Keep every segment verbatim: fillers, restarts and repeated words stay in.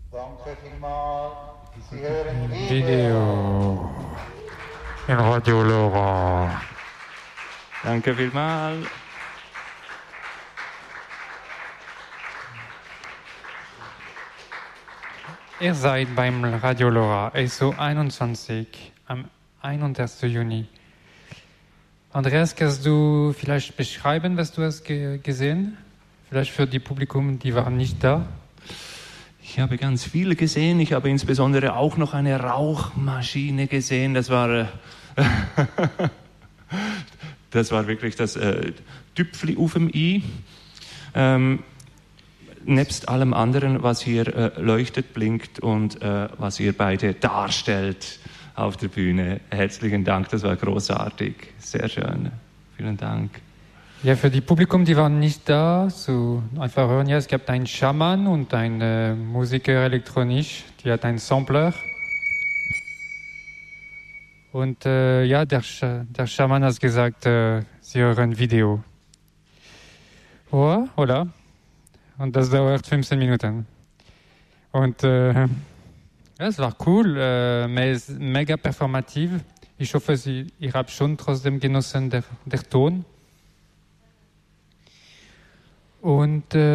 Danke vielmals. Sie hören Video. Video in Radio Lora. Danke vielmals. Ihr seid beim Radio Lora, S O einundzwanzig, am einunddreißigsten Juni. Andreas, kannst du vielleicht beschreiben, was du hast ge- gesehen? Vielleicht für die Publikum, die waren nicht da. Ich habe ganz viel gesehen. Ich habe insbesondere auch noch eine Rauchmaschine gesehen. Das war, äh, das war wirklich das äh, Tüpfli auf dem I. Ähm, nebst allem anderen, was hier äh, leuchtet, blinkt und äh, was ihr beide darstellt auf der Bühne. Herzlichen Dank, das war großartig. Sehr schön. Vielen Dank. Ja, für die Publikum, die waren nicht da, so einfach hören, ja, es gab einen Schaman und einen äh, Musiker elektronisch, die hat einen Sampler. Und äh, ja, der, Sch- der Schaman hat gesagt, äh, sie hören Video. Oh, oder? Und das dauert fünfzehn Minuten. Und äh, ja, es war cool, äh, aber es ist mega performativ. Ich hoffe, Sie, ihr habt schon trotzdem genossen der, der Ton. Und äh,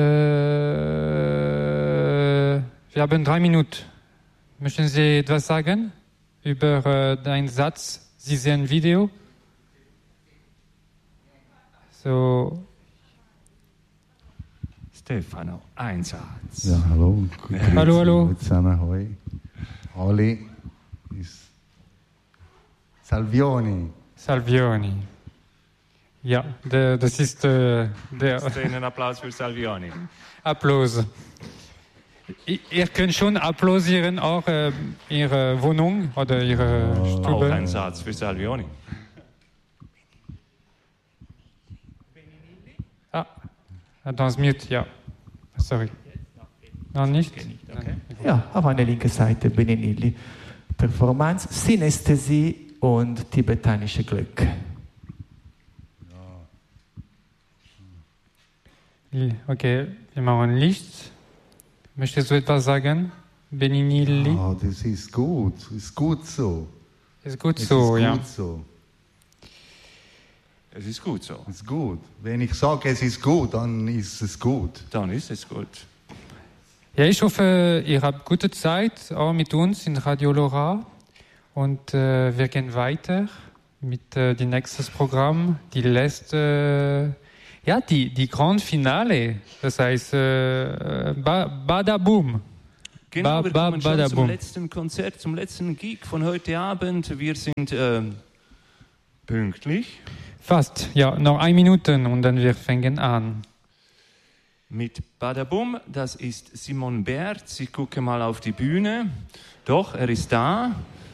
wir haben drei Minuten. Möchten Sie etwas sagen über äh, deinen Satz? Sie sehen Video? So. Stefano, ein Satz. Ja, hallo. Grüezi Hallo, hallo. Zusammen, hoi. Ali ist Salvioni. Salvioni. Ja, de, das ist äh, der Einen Applaus für Salvioni. Applaus. I- Ihr könnt schon applaudieren, auch äh, Ihre Wohnung oder Ihre Auch Stube. ein Satz für Salvioni. Ah, dans Mute, ja. Sorry. Noch nicht? Okay. Ja, auf meiner linken Seite Beninilli. Performance, Synästhesie und tibetanische Glück. Okay, wir machen Licht. Möchtest du etwas sagen? Beninilli? Ah, das ist gut. Ist gut so. Ist gut Es so, ist ja. gut so. Es ist gut so. Ist gut. Wenn ich sage, es ist gut, dann ist es gut. Dann ist es gut. Ja, ich hoffe, ihr habt gute Zeit auch mit uns in Radio Lora. Und äh, wir gehen weiter mit äh, dem nächsten Programm, die letzte, ja, die, die Grand Finale. Das heißt, äh, ba, Badaboom. Genau, Ba- wir ba- kommen schon badabum. zum letzten Konzert, zum letzten Gig von heute Abend. Wir sind ähm, pünktlich Fast, ja, noch eine Minute und dann wir fangen an. mit Badabum. Das ist Simon Berz. Ich gucke mal auf die Bühne. Doch, er ist da.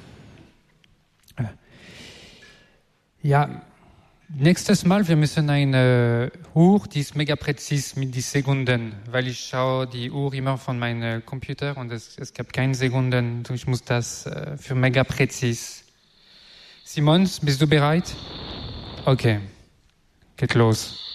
Ja, nächstes Mal, wir müssen eine Uhr, die ist mega präzis mit den Sekunden, weil ich schaue die Uhr immer von meinem Computer und es, es gab keine Sekunden. Ich muss das äh, für mega präzis. Simons, bist du bereit? Okay, geht los.